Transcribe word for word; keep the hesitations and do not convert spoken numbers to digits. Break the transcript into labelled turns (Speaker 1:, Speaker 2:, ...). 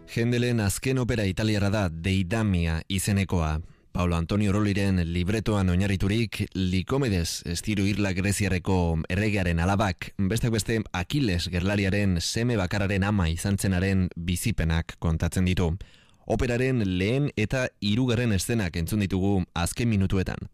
Speaker 1: Händelen azken opera italiarra da Deidamia izenekoa. Paulo Antonio Roliren libretoan oinarriturik Likomedes estiru irla greziarreko erregearen alabak, bestek beste Akiles gerlariaren seme bakararen ama izan zenaren bizipenak kontatzen ditu. Operaren lehen eta hirugarren eszenak entzun ditugu azken minutuetan.